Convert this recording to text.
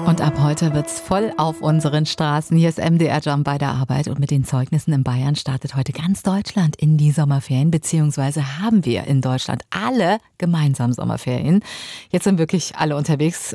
Und ab heute wird's voll auf unseren Straßen. Hier ist MDR Jump bei der Arbeit und mit den Zeugnissen in Bayern startet heute ganz Deutschland in die Sommerferien, beziehungsweise haben wir in Deutschland alle gemeinsam Sommerferien. Jetzt sind wirklich alle unterwegs